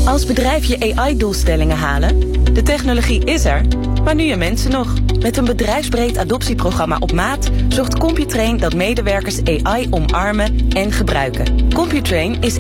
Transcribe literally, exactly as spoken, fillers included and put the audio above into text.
Als bedrijf je A I-doelstellingen halen? De technologie is er, maar nu je mensen nog. Met een bedrijfsbreed adoptieprogramma op maat zorgt Computrain dat medewerkers A I omarmen en gebruiken. Computrain is